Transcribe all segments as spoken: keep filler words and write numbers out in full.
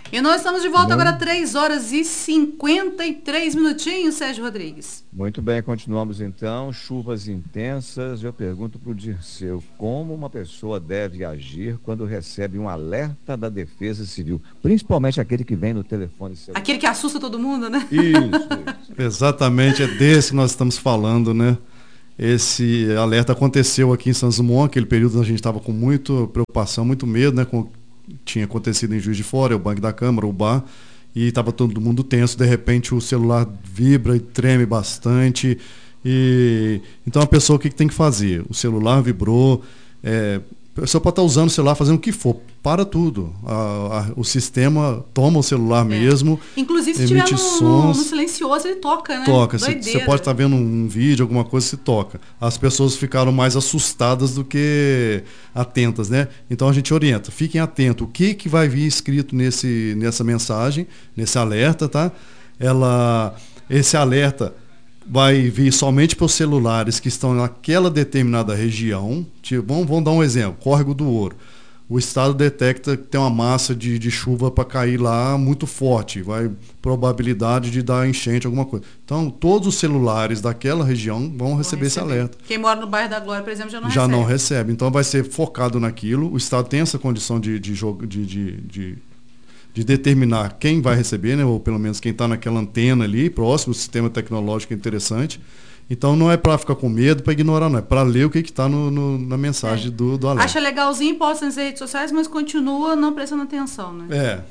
E nós estamos de volta Bom, agora, três horas e cinquenta e três minutinhos, Sérgio Rodrigues. muito bem, continuamos então. Chuvas intensas. Eu pergunto para o Dirceu, como uma pessoa deve agir quando recebe um alerta da Defesa Civil, principalmente aquele que vem no telefone celular. Aquele que assusta todo mundo, né? Isso, isso. Exatamente, é desse que nós estamos falando, né? Esse alerta aconteceu aqui em Santos Dumont, aquele período a gente estava com muita preocupação, muito medo, né? Com, tinha acontecido em Juiz de Fora, o Banco da Câmara, o bar, e estava todo mundo tenso, de repente o celular vibra e treme bastante. E então a pessoa, o que, que tem que fazer? O celular vibrou, é, a pessoa pode estar usando o celular, fazendo o que for, para tudo. A, a, o sistema toma o celular É. mesmo, Inclusive, se emite estiver no, no, no sons, silencioso, ele toca, né? toca. Você Doideira. pode estar vendo um vídeo, alguma coisa, se toca. As pessoas ficaram mais assustadas do que atentas, né? Então a gente orienta, fiquem atentos. O que, que vai vir escrito nesse, nessa mensagem, nesse alerta, tá? Ela, esse alerta vai vir somente para os celulares que estão naquela determinada região. Tipo, vamos, vamos dar um exemplo, Córrego do Ouro. O estado detecta que tem uma massa de, de chuva para cair lá muito forte, vai probabilidade de dar enchente, alguma coisa. Então, todos os celulares daquela região vão receber, esse alerta. Quem mora no bairro da Glória, por exemplo, já não Já recebe. não recebe. Então, vai ser focado naquilo. O estado tem essa condição de, de, jogo, de, de, de, de determinar quem vai receber, né? Ou pelo menos quem está naquela antena ali, próximo, o sistema tecnológico é interessante. Então não é para ficar com medo, para ignorar, não. É para ler o que está na mensagem É. do, do alerta. Acha legalzinho, posta nas redes sociais, mas continua não prestando atenção, né? É.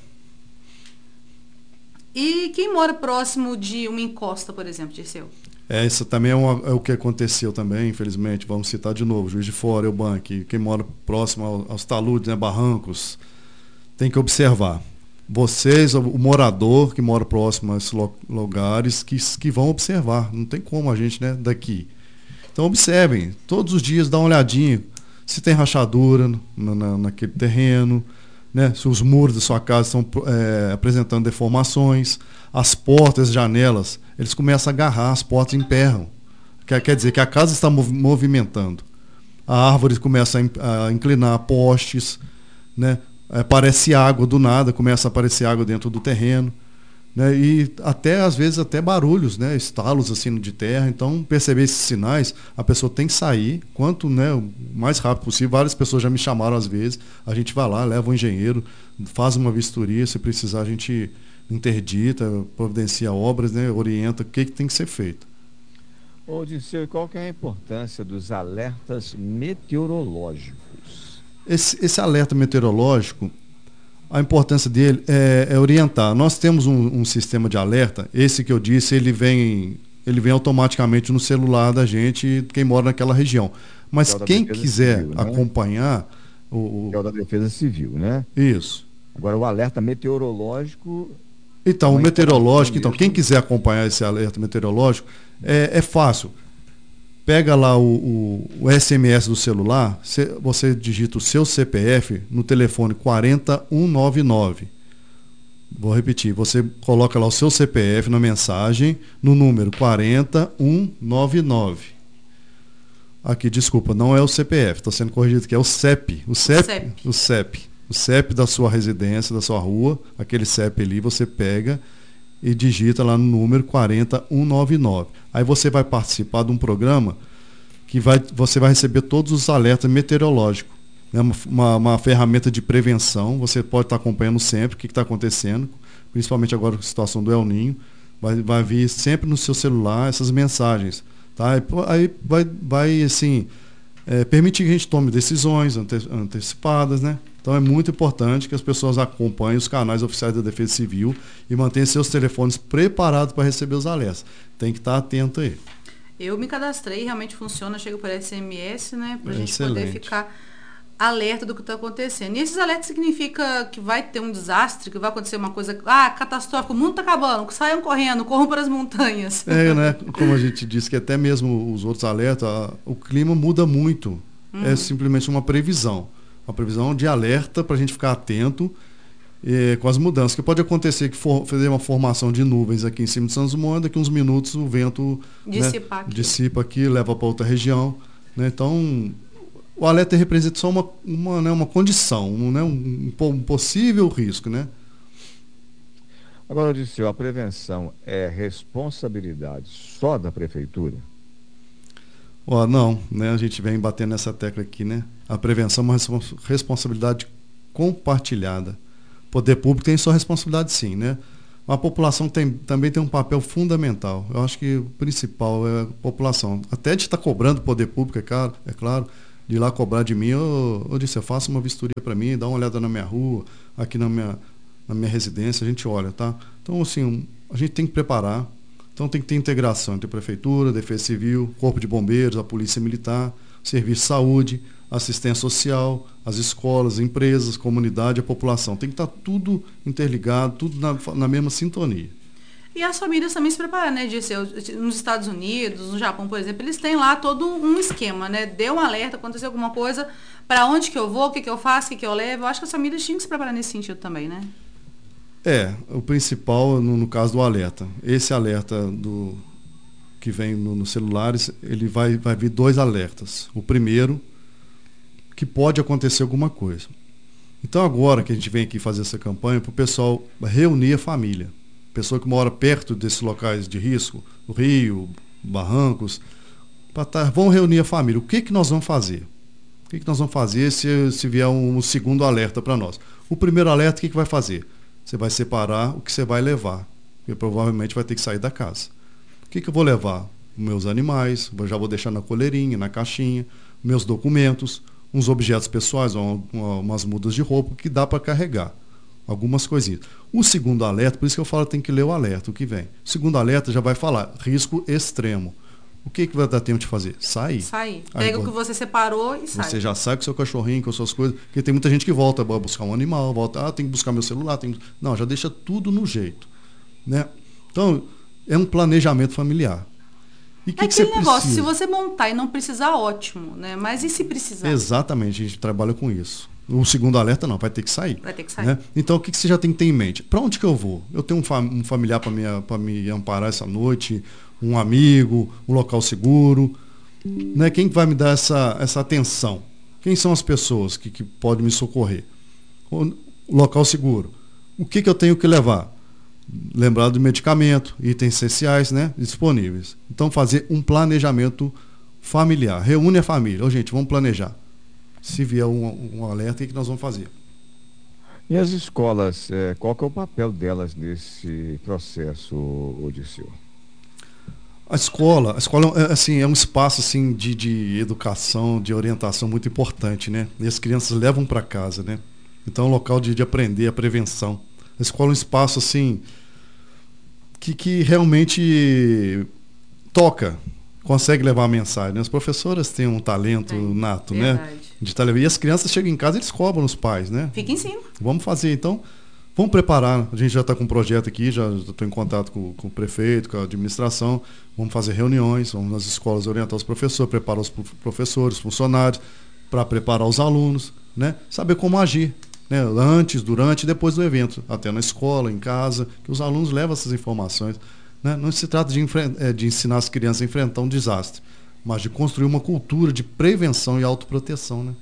E quem mora próximo de uma encosta, por exemplo, Dirceu? É, isso também é, uma, é o que aconteceu também, infelizmente. Vamos citar de novo, Juiz de Fora, Eubank, quem mora próximo ao, aos taludes, né, barrancos, tem que observar. Vocês, o morador que mora próximo a esses lugares, que, que vão observar. Não tem como a gente, né, daqui. Então observem, todos os dias dá uma olhadinha se tem rachadura na, na, naquele terreno, né, se os muros da sua casa estão é, apresentando deformações, as portas, janelas, eles começam a agarrar, as portas emperram. Quer, quer dizer que a casa está mov movimentando. A árvore começa a, a inclinar postes, né? Aparece água do nada, começa a aparecer água dentro do terreno, né? E até às vezes até barulhos, né? Estalos assim de terra. Então perceber esses sinais, a pessoa tem que sair quanto, né, o mais rápido possível. Várias pessoas já me chamaram às vezes, a gente vai lá, leva um engenheiro, faz uma vistoria, se precisar a gente interdita, providencia obras, né? Orienta o que, que tem que ser feito. Ô, Dirceu, qual que é a importância dos alertas meteorológicos? Esse, esse alerta meteorológico, a importância dele é, é orientar. Nós temos um, um sistema de alerta, esse que eu disse, ele vem, ele vem automaticamente no celular da gente, quem mora naquela região. Mas Que é quem quiser Civil, né? acompanhar... O, que é o da Defesa Civil, né? Isso. Agora, o alerta meteorológico... Então, o meteorológico, então, mesmo. quem quiser acompanhar esse alerta meteorológico, é, é fácil. Pega lá o, o, o S M S do celular, cê, você digita o seu C P F no telefone quatro um nove nove. Vou repetir, você coloca lá o seu C P F na mensagem, no número quatro um nove nove. Aqui, desculpa, não é o C P F, está sendo corrigido aqui, é o C E P. O C E P, C E P. o C E P. O C E P da sua residência, da sua rua, aquele C E P ali, você pega e digita lá no número quatro um nove nove. Aí você vai participar de um programa que vai, você vai receber todos os alertas meteorológicos. É uma, uma, uma ferramenta de prevenção, você pode estar acompanhando sempre o que está acontecendo, principalmente agora com a situação do El Ninho. Vai, vai vir sempre no seu celular essas mensagens. Tá? Aí vai, vai assim, é, permitir que a gente tome decisões ante, antecipadas, né? Então é muito importante que as pessoas acompanhem os canais oficiais da Defesa Civil e mantenham seus telefones preparados para receber os alertas. Tem que estar atento aí. Eu me cadastrei, realmente funciona, chega por S M S, né? Para a gente Excelente. poder ficar alerta do que está acontecendo. E esses alertas significa que vai ter um desastre, que vai acontecer uma coisa, ah, catastrófica, o mundo está acabando, saiam correndo, corram para as montanhas. É, né? Como a gente disse que até mesmo os outros alertas, a, o clima muda muito. Uhum. É simplesmente uma previsão. Uma previsão de alerta para a gente ficar atento eh, com as mudanças. Que pode acontecer que for, fazer uma formação de nuvens aqui em cima de Santos Dumont, daqui uns minutos o vento dissipa, né, aqui. dissipa aqui, leva para outra região. Né? Então, o alerta representa só uma, uma, né, uma condição, um, né, um, um possível risco. Né? Agora, Odisseu, a prevenção é responsabilidade só da prefeitura? Ó, não, né? A gente vem batendo nessa tecla aqui, né? A prevenção é uma respons- responsabilidade compartilhada. O poder público tem sua responsabilidade, sim, né? A população tem, também tem um papel fundamental. Eu acho que o principal é a população. Até de estar cobrando o poder público, é claro, é claro, de ir lá cobrar de mim, eu, eu disse, faça uma vistoria para mim, dá uma olhada na minha rua, aqui na minha, na minha residência, a gente olha, tá? Então, assim, a gente tem que preparar. Então tem que ter integração entre a Prefeitura, a Defesa Civil, Corpo de Bombeiros, a Polícia Militar, Serviço de Saúde, assistência social, as escolas, empresas, comunidade, a população. Tem que estar tudo interligado, tudo na, na mesma sintonia. E as famílias também se preparam, né, Dirceu? Nos Estados Unidos, no Japão, por exemplo, eles têm lá todo um esquema, né? Deu um alerta, aconteceu alguma coisa, para onde que eu vou, o que que eu faço, o que que eu levo. Eu acho que as famílias tinham que se preparar nesse sentido também, né? É, o principal no, no caso do alerta. Esse alerta do, que vem no, nos celulares, ele vai, vai vir dois alertas. O primeiro, que pode acontecer alguma coisa. Então agora que a gente vem aqui fazer essa campanha, para o pessoal reunir a família. Pessoa que mora perto desses locais de risco, o Rio, Barrancos, pra tá, vão reunir a família. O que, que nós vamos fazer? O que, que nós vamos fazer se, se vier um, um segundo alerta para nós? O primeiro alerta, o que, que vai fazer? Você vai separar o que você vai levar, porque provavelmente vai ter que sair da casa. O que, que eu vou levar? Meus animais, eu já vou deixar na coleirinha, na caixinha, meus documentos, uns objetos pessoais, uma, uma, umas mudas de roupa que dá para carregar, algumas coisinhas. O segundo alerta, por isso que eu falo, tem que ler o alerta, o que vem. O segundo alerta já vai falar, risco extremo. O que, que vai dar tempo de fazer? Sair. Sair. Pega Aí, o que você separou e sai. Você já sai com o seu cachorrinho, com as suas coisas. Porque tem muita gente que volta a buscar um animal, volta, ah, tem que buscar meu celular. Tem... Não, já deixa tudo no jeito. Né? Então, é um planejamento familiar. E que é que aquele você negócio, precisa? se você montar e não precisar, ótimo. Né? Mas e se precisar? Exatamente, a gente trabalha com isso. O segundo alerta não, vai ter que sair. Vai ter que sair. Né? Então, o que, que você já tem que ter em mente? Para onde que eu vou? Eu tenho um, fam um familiar para me, para me amparar essa noite, um amigo, um local seguro. Né? Quem vai me dar essa, essa atenção? Quem são as pessoas que, que podem me socorrer? O local seguro. O que, que eu tenho que levar? Lembrar do medicamento, itens essenciais, né? Disponíveis. Então, fazer um planejamento familiar. Reúne a família. Ô, gente, vamos planejar. Se vier um, um alerta, o que nós vamos fazer? E as escolas, é, qual que é o papel delas nesse processo, Odisseu? A escola, a escola é, assim, é um espaço assim, de, de educação, de orientação muito importante, né? E as crianças levam para casa, né? Então é um local de, de aprender a prevenção. A escola é um espaço assim que, que realmente toca, consegue levar a mensagem. Né? As professoras têm um talento Tem, nato, verdade. né? De estar levando. E as crianças chegam em casa e eles cobram os pais, né? Fica em cima. Vamos fazer, então. Vamos preparar. A gente já está com um projeto aqui, já estou em contato com, com o prefeito, com a administração. Vamos fazer reuniões, vamos nas escolas orientar os professores, preparar os professores, funcionários, para preparar os alunos, né? Saber como agir, né? Antes, durante e depois do evento, até na escola, em casa, que os alunos levam essas informações. Né? Não se trata de, de ensinar as crianças a enfrentar um desastre, mas de construir uma cultura de prevenção e autoproteção, né?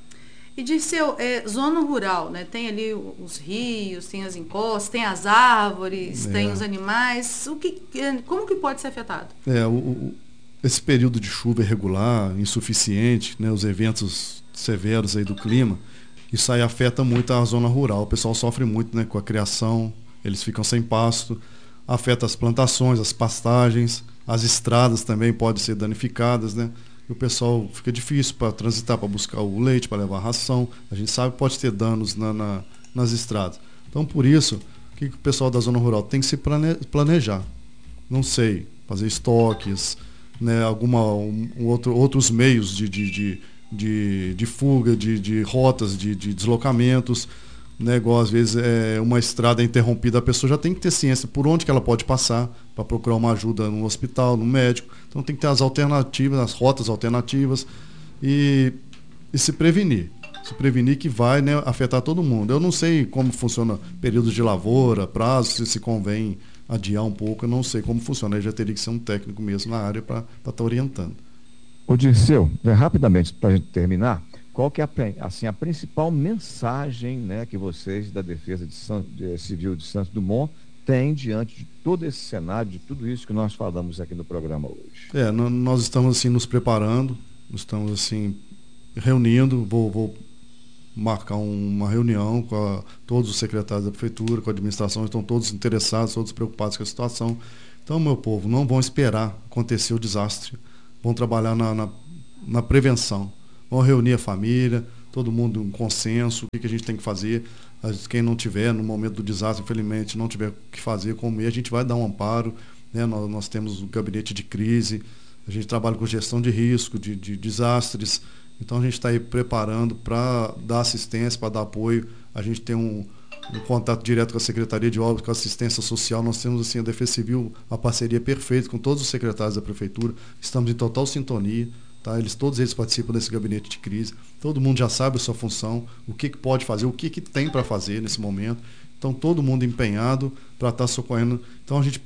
E Dirceu, é, zona rural, né? Tem ali os rios, tem as encostas, tem as árvores, é. tem os animais. O que, como que pode ser afetado? É, o, o, esse período de chuva irregular, insuficiente, né? Os eventos severos aí do clima, isso aí afeta muito a zona rural. O pessoal sofre muito, né? Com a criação, eles ficam sem pasto, afeta as plantações, as pastagens, as estradas também podem ser danificadas, né? E o pessoal fica difícil para transitar, para buscar o leite, para levar a ração. A gente sabe que pode ter danos na, na, nas estradas. Então, por isso, o que, que o pessoal da zona rural tem que se plane, planejar? Não sei, fazer estoques, né, alguma, um, outro, outros meios de, de, de, de, de fuga, de, de rotas, de, de deslocamentos. Né, igual às vezes é uma estrada interrompida, a pessoa já tem que ter ciência por onde que ela pode passar para procurar uma ajuda no hospital, no médico. Então tem que ter as alternativas, as rotas alternativas e, e se prevenir. Se prevenir que vai, né, afetar todo mundo. Eu não sei como funciona períodos de lavoura, prazo, se se convém adiar um pouco, eu não sei como funciona. Aí já teria que ser um técnico mesmo na área para estar tá orientando. Ô Dirceu, rapidamente, para a gente terminar, qual que é a, assim, a principal mensagem, né, que vocês da Defesa de San, de, Civil de Santos Dumont tem diante de todo esse cenário, de tudo isso que nós falamos aqui no programa hoje? É, nós estamos assim nos preparando, estamos assim reunindo, vou, vou marcar uma reunião com a, todos os secretários da prefeitura, com a administração, estão todos interessados, todos preocupados com a situação. Então, meu povo, não vão esperar acontecer o desastre, vão trabalhar na, na, na prevenção, vão reunir a família, todo mundo em consenso, o que, que a gente tem que fazer. Quem não tiver, no momento do desastre, infelizmente, não tiver o que fazer, comer, a gente vai dar um amparo, né? Nós, nós temos o gabinete de crise, a gente trabalha com gestão de risco, de, de desastres, então a gente está aí preparando para dar assistência, para dar apoio. A gente tem um, um contato direto com a Secretaria de Obras, com a assistência social. Nós temos assim, a Defesa Civil, a parceria perfeita com todos os secretários da Prefeitura. Estamos em total sintonia. Tá? Eles, todos eles participam desse gabinete de crise. Todo mundo já sabe a sua função, o que, que pode fazer, o que, que tem para fazer nesse momento. Então, todo mundo empenhado para estar socorrendo. Então, a gente,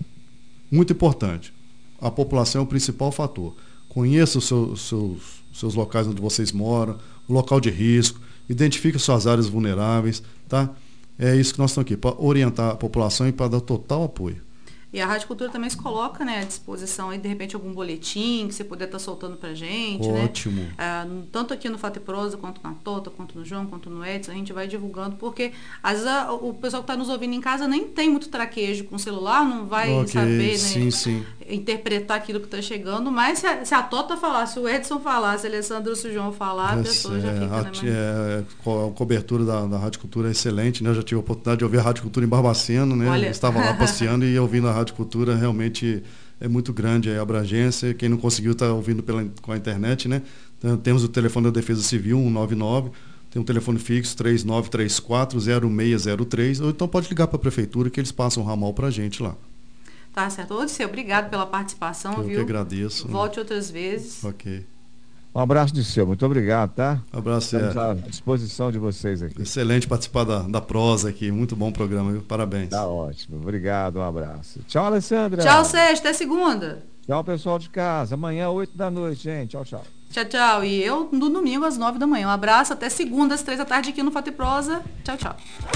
muito importante, a população é o principal fator. Conheça os seus, os seus seus locais onde vocês moram, o local de risco, identifique suas áreas vulneráveis, tá? É isso que nós estamos aqui, para orientar a população e para dar total apoio. E a Rádio Cultura também se coloca, né, à disposição aí, de repente, algum boletim que você puder estar soltando pra gente, Ótimo. né? Ah, tanto aqui no Fato e Prosa, quanto na Tota, quanto no João, quanto no Edson, a gente vai divulgando, porque às vezes a, o pessoal que está nos ouvindo em casa nem tem muito traquejo com o celular, não vai okay, saber, sim, né, sim. interpretar aquilo que está chegando, mas se a, se a Tota falar, se o Edson falar, se a Alessandra ou se o João falar, a pessoa é, já fica, a, né? Mas... é, a cobertura da, da Rádio Cultura é excelente, né? Eu já tive a oportunidade de ouvir a Rádio Cultura em Barbacena, né? Olha. Eu estava lá passeando e ouvindo a Rádio Cultura, realmente é muito grande a abrangência. Quem não conseguiu está ouvindo pela, com a internet, né? Então, temos o telefone da Defesa Civil, um nove nove, tem um telefone fixo três nove três quatro zero seis zero três, ou então pode ligar para a Prefeitura que eles passam um ramal para a gente lá. Tá certo. Odisseu, obrigado pela participação, Eu viu? que agradeço. Volte né? outras vezes. Ok. Um abraço de seu, muito obrigado, tá? Um abraço. Estamos é. à disposição de vocês aqui. Excelente participar da, da prosa aqui, muito bom programa, viu? Parabéns. Tá ótimo, obrigado, um abraço. Tchau, Alessandra. Tchau, Sérgio, até segunda. Tchau, pessoal de casa. Amanhã, oito da noite, gente. Tchau, tchau. Tchau, tchau. E eu no domingo às nove da manhã. Um abraço, até segunda às três da tarde aqui no Fato e Prosa. Tchau, tchau.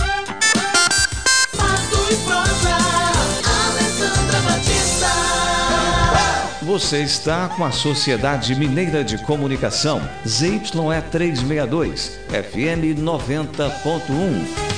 Fato e Prosa, Alessandra Batista. Você está com a Sociedade Mineira de Comunicação, Z Y E trezentos e sessenta e dois, F M noventa ponto um.